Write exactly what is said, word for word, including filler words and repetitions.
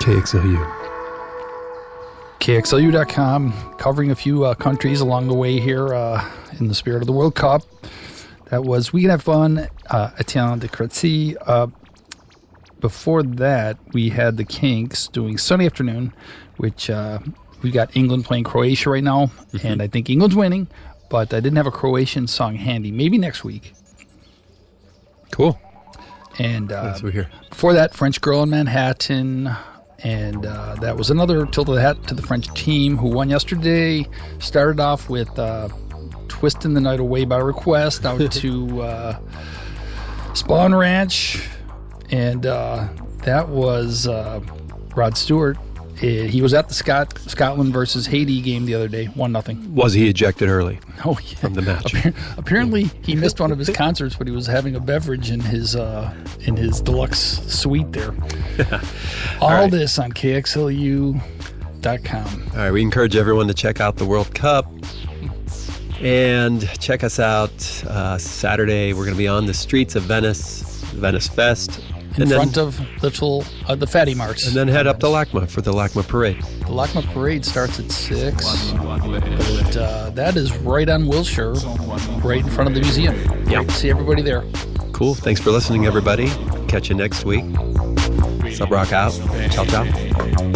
K X L U. K X L U dot com, covering a few uh, countries along the way here uh, in the spirit of the World Cup. That was We Can Have Fun, uh, Etienne de Crecy. Uh, before that, we had the Kinks doing Sunday Afternoon, which uh, we got England playing Croatia right now, mm-hmm. and I think England's winning, but I didn't have a Croatian song handy. Maybe next week. Cool. And uh, That's what we hear. Before that, French Girl in Manhattan. And uh, that was another tilt of the hat to the French team who won yesterday. Started off with uh, Twisting the Night Away by Request out to uh, Spawn Ranch. And uh, that was uh, Rod Stewart. It, he was at the Scot- Scotland versus Haiti game the other day, one nothing. Was he ejected early oh, yeah. from the match? Appar- apparently, he missed one of his concerts, but he was having a beverage in his uh, in his deluxe suite there. All, All right. This on K X L U dot com. All right, we encourage everyone to check out the World Cup. And check us out uh, Saturday. We're going to be on the streets of Venice, Venice Fest. In and front then, of little uh, the Fatty Marts. And then head up to LACMA for the LACMA Parade. The LACMA Parade starts at six. But uh, that is right on Wilshire, right in front of the museum. Yeah. Great to see everybody there. Cool. Thanks for listening, everybody. Catch you next week. Sub Rock out. Ciao, ciao.